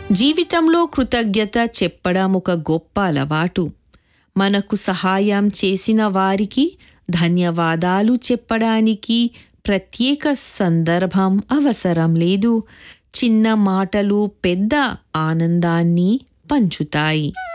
జీవితంలో కృతజ్ఞత చెప్పడం ఒక గొప్ప అలవాటు. మనకు సహాయం చేసిన వారికి ధన్యవాదాలు చెప్పడానికి ప్రత్యేక సందర్భం అవసరం లేదు. చిన్న మాటలు పెద్ద ఆనందాన్ని పంచుతాయి.